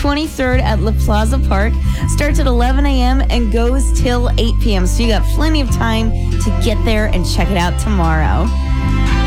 23rd at La Plaza Park. Starts at 11 a.m. and goes till 8 p.m. So you got plenty of time to get there and check it out tomorrow.